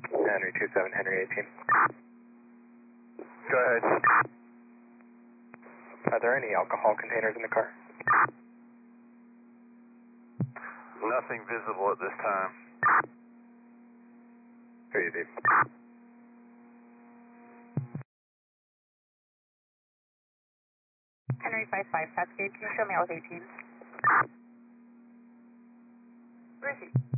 Henry 27, Henry 18. Go ahead. Are there any alcohol containers in the car? Nothing visible at this time. Who are you, Dave? Henry 55, Cascade, can you show me I was 18? Where is he?